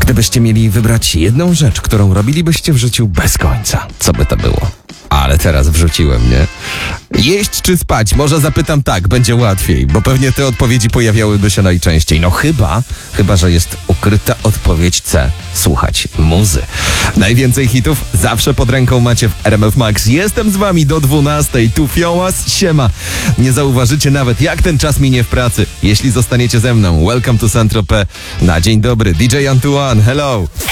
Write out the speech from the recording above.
Gdybyście mieli wybrać jedną rzecz, którą robilibyście w życiu bez końca, co by to było? Ale teraz wrzuciłem, nie? Jeść czy spać? Może zapytam tak, będzie łatwiej, bo pewnie te odpowiedzi pojawiałyby się najczęściej. No chyba, że jest ukryta odpowiedź C. Słuchać muzy. Najwięcej hitów zawsze pod ręką macie w RMF Max. Jestem z wami do 12. Tu Fiołas, siema. Nie zauważycie nawet, jak ten czas minie w pracy, jeśli zostaniecie ze mną. Welcome to Saint-Tropez. Na dzień dobry. DJ Antoine, hello.